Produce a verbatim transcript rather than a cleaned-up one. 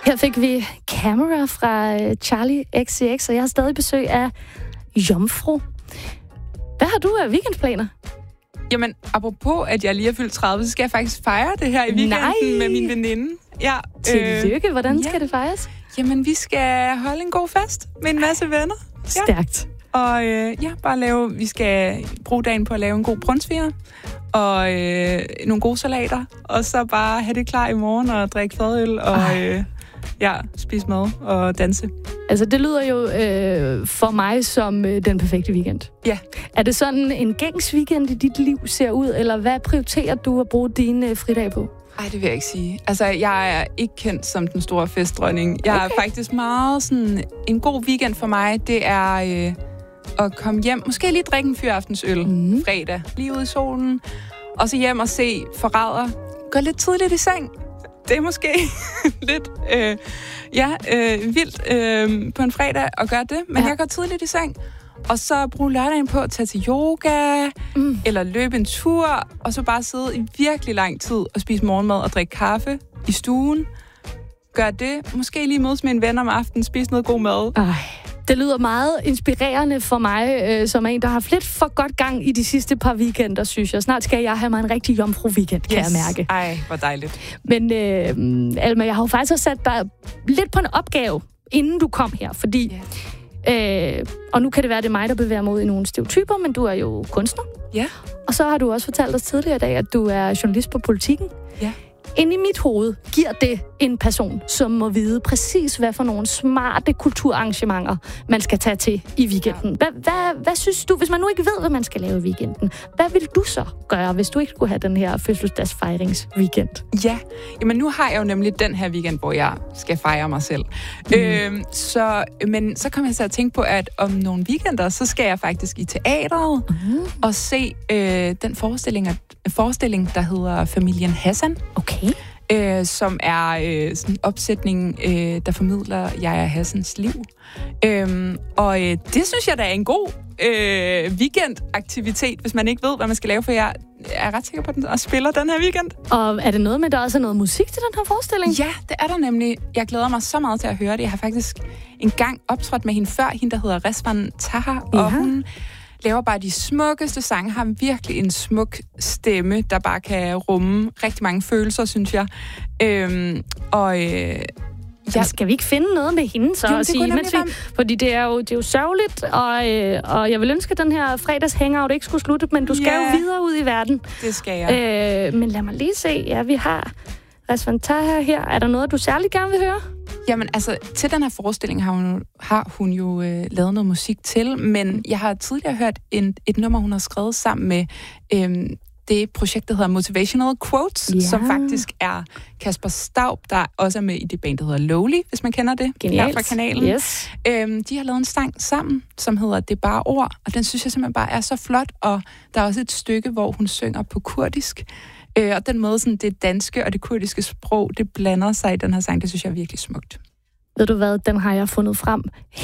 Her fik vi Camera fra Charli X C X, og jeg har stadig besøg af Jomfru. Hvad har du af weekendplaner? Jamen, apropos, at jeg lige er fyldt tredive, så skal jeg faktisk fejre det her i weekenden Nej. med min veninde. Ja, Tillykke. Hvordan ja. skal det fejres? Jamen, vi skal holde en god fest med en masse venner. Ja. Stærkt. Og øh, ja, bare lave, vi skal bruge dagen på at lave en god brunsviger og øh, nogle gode salater, og så bare have det klar i morgen og drikke fadøl og øh, ja, spise mad og danse. Altså, det lyder jo øh, for mig som øh, den perfekte weekend. Ja. Er det sådan en gængs weekend i dit liv ser ud, eller hvad prioriterer du at bruge dine øh, fridag på? Ej, det vil jeg ikke sige. Altså, jeg er ikke kendt som den store festdronning. Jeg okay. er faktisk meget sådan... En god weekend for mig, det er øh, at komme hjem. Måske lige drikke en fyraftensøl mm. fredag. Lige ude i solen. Og så hjem og se Forræder. Gå lidt tidligt i seng. Det er måske lidt øh, ja, øh, vildt øh, på en fredag at gøre det. Men ja. jeg går tidligt i seng. Og så bruge lørdagen på at tage til yoga, mm. eller løbe en tur, og så bare sidde i virkelig lang tid og spise morgenmad og drikke kaffe i stuen. Gør det. Måske lige mødes med en ven om aftenen, spise noget god mad. Ej, det lyder meget inspirerende for mig, øh, som en, der har haft lidt for godt gang i de sidste par weekender, synes jeg. Snart skal jeg have mig en rigtig jomfru-weekend, kan yes. jeg mærke. Ej, hvor dejligt. Men øh, Alma, jeg har jo faktisk også sat dig lidt på en opgave, inden du kom her, fordi... Yeah. Øh, og nu kan det være, det er mig, der bevæger mig ud i nogle stereotyper, men du er jo kunstner. Ja. Og så har du også fortalt os tidligere i dag, at du er journalist på Politikken. Ja. Inde i mit hoved giver det en person, som må vide præcis, hvad for nogle smarte kulturarrangementer, man skal tage til i weekenden. Hvad, hvad, hvad synes du, hvis man nu ikke ved, hvad man skal lave i weekenden, hvad vil du så gøre, hvis du ikke skulle have den her fødselsdagsfejringsweekend? Ja, jamen nu har jeg jo nemlig den her weekend, hvor jeg skal fejre mig selv. Mm. Øhm, så, men så kom jeg så at tænke på, at om nogle weekender, så skal jeg faktisk i teatret mm. og se øh, den forestilling, forestilling, der hedder Familien Hassan. Okay. Øh, som er øh, sådan en opsætning, øh, der formidler Yahya Hassans liv. Øhm, og øh, det synes jeg, der er en god øh, weekendaktivitet, hvis man ikke ved, hvad man skal lave, for jeg er ret sikker på, at den spiller den her weekend. Og er det noget med, at der også er noget musik til den her forestilling? Ja, det er der nemlig. Jeg glæder mig så meget til at høre det. Jeg har faktisk engang optrådt med hende før, hende der hedder Resvan Taha, ja. og hun laver bare de smukkeste sange, har virkelig en smuk stemme, der bare kan rumme rigtig mange følelser, synes jeg. Øhm, og øh, ja. Skal vi ikke finde noget med hende så jo, at sige? Mens vi, fordi det er jo, det er jo sørgeligt, og, øh, og jeg vil ønske, at den her fredags hangout ikke skulle slutte, men du skal yeah. jo videre ud i verden. Det skal jeg. Øh, men lad mig lige se. Ja, vi har Resvan Taha her. Er der noget, du særlig gerne vil høre? Jamen, altså, til den her forestilling har hun, har hun jo øh, lavet noget musik til, men jeg har tidligere hørt en, et nummer, hun har skrevet sammen med øh, det projekt, der hedder Motivational Quotes, ja. som faktisk er Kasper Staub, der også er med i det band, der hedder Lowly, hvis man kender det. Genialt. Her fra kanalen. Yes. Øhm, de har lavet en sang sammen, som hedder Det er bare ord, og den synes jeg simpelthen bare er så flot, og der er også et stykke, hvor hun synger på kurdisk. Øh, og den måde, sådan, det danske og det kurdiske sprog, det blander sig i den her sang, det synes jeg er virkelig smukt. Ved du hvad, den har jeg fundet frem